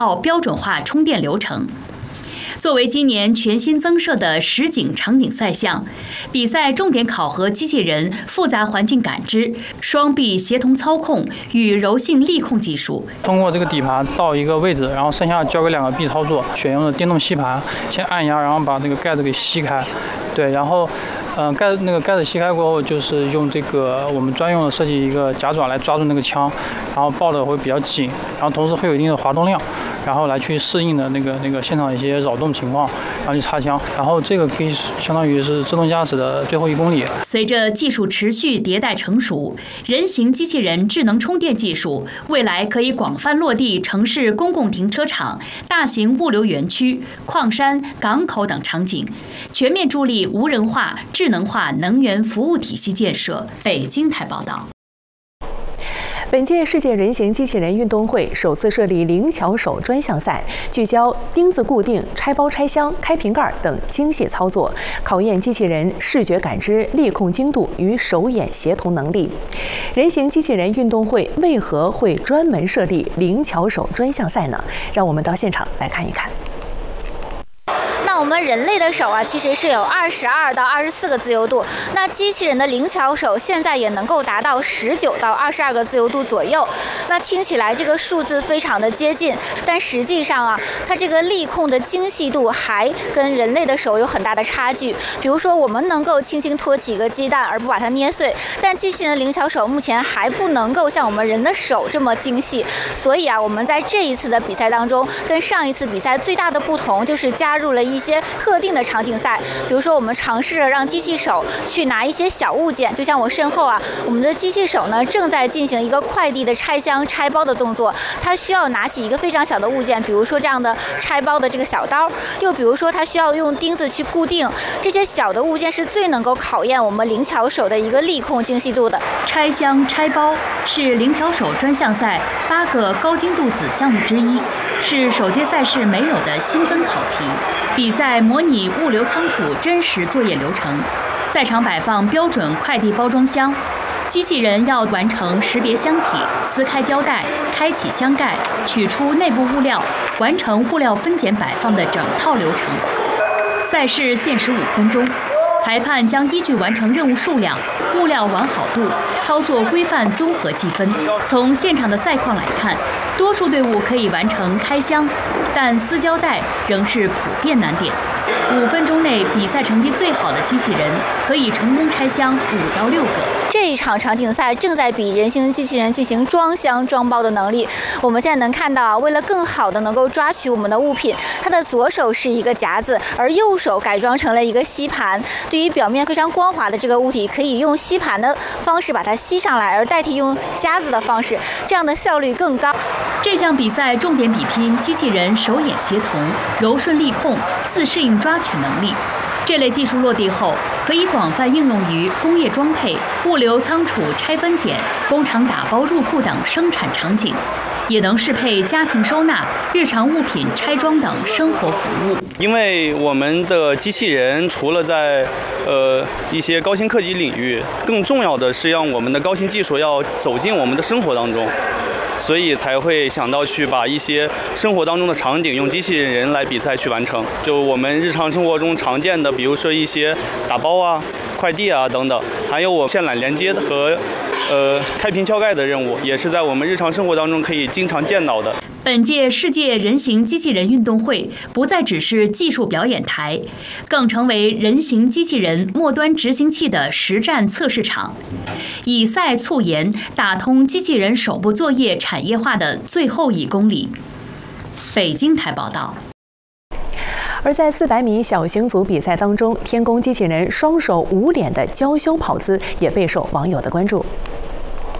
标准化充电流程。作为今年全新增设的实景场景赛项，比赛重点考核机器人复杂环境感知、双臂协同操控与柔性力控技术。 通过这个底盘到一个位置，然后剩下交给2个臂操作，选用的电动吸盘，先按压，然后把这个盖子给吸开，对，然后。盖子吸开过后，就是用这个我们专用的设计一个夹爪来抓住那个枪，然后抱的会比较紧，然后同时会有一定的滑动量，然后来去适应的那个现场一些扰动情况，然后去插枪，然后这个可以相当于是自动驾驶的最后1公里。 随着技术持续迭代成熟，人形机器人智能充电技术未来可以广泛落地城市公共停车场、大型物流园区、矿山、港口等场景，全面助力无人化、智能化能源服务体系建设。北京台报道。 本届世界人形机器人运动会首次设立灵巧手专项赛，聚焦钉子固定、拆包拆箱、开瓶盖等精细操作，考验机器人视觉感知、力控精度与手眼协同能力。人形机器人运动会为何会专门设立灵巧手专项赛呢？让我们到现场来看一看。 那我们人类的手啊，其实是有22到24个自由度。那机器人的灵巧手现在也能够达到19到22个自由度左右。那听起来这个数字非常的接近，但实际上啊，它这个力控的精细度还跟人类的手有很大的差距。比如说，我们能够轻轻托起一个鸡蛋而不把它捏碎，但机器人的灵巧手目前还不能够像我们人的手这么精细。所以啊，我们在这一次的比赛当中，跟上一次比赛最大的不同就是加入了一些特定的场景赛，比如说我们尝试着让机器手去拿一些小物件，就像我身后啊，我们的机器手呢正在进行一个快递的拆箱拆包的动作，它需要拿起一个非常小的物件，比如说这样的拆包的这个小刀，又比如说它需要用钉子去固定，这些小的物件是最能够考验我们灵巧手的一个力控精细度的。 拆箱拆包是灵巧手专项赛8个高精度子项目之一，是首届赛事没有的新增考题。比赛模拟物流仓储真实作业流程，赛场摆放标准快递包装箱，机器人要完成识别箱体、撕开胶带、开启箱盖、取出内部物料，完成物料分拣摆放的整套流程。赛事限时5分钟，裁判将依据完成任务数量、物料完好度、操作规范综合计分。从现场的赛况来看，多数队伍可以完成开箱，但撕胶带仍是普遍难点。5分钟内比赛成绩最好的机器人可以成功拆箱5到6个。 这一场场景赛正在比人形机器人进行装箱装包的能力。我们现在能看到啊，为了更好的能够抓取我们的物品，它的左手是一个夹子，而右手改装成了一个吸盘。对于表面非常光滑的这个物体，可以用吸盘的方式把它吸上来，而代替用夹子的方式，这样的效率更高。 这项比赛重点比拼机器人手眼协同、柔顺力控、自适应抓取能力。这类技术落地后，可以广泛应用于工业装配、物流仓储拆分拣、工厂打包入库等生产场景，也能适配家庭收纳、日常物品拆装等生活服务。 因为我们的机器人除了在一些高新科技领域，更重要的是让我们的高新技术要走进我们的生活当中。所以才会想到去把一些生活当中的场景用机器人来比赛去完成。就我们日常生活中常见的，比如说一些打包啊、快递啊等等，还有我线缆连接和开瓶撬盖的任务，也是在我们日常生活当中可以经常见到的。 本届世界人形机器人运动会不再只是技术表演台，更成为人形机器人末端执行器的实战测试场，以赛促研，打通机器人手部作业产业化的最后1公里。北京台报道。 而在400米小型组比赛当中，天宫机器人双手捂脸的娇羞跑姿也备受网友的关注。